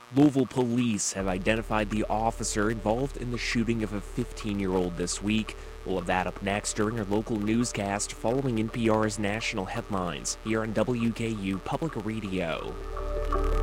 Louisville police have identified the officer involved in the shooting of a 15-year-old this week. We'll have that up next during our local newscast following NPR's national headlines here on WKU Public Radio.